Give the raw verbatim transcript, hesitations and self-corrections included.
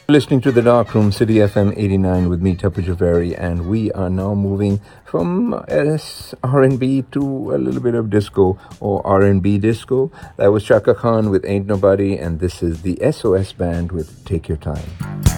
Listening to the Dark Room, City F M eighty-nine with me, Tapu Javeri, and we are now moving from S R and B to a little bit of disco or R and B disco. That was Chaka Khan with Ain't Nobody, and this is the S O S Band with Take Your Time.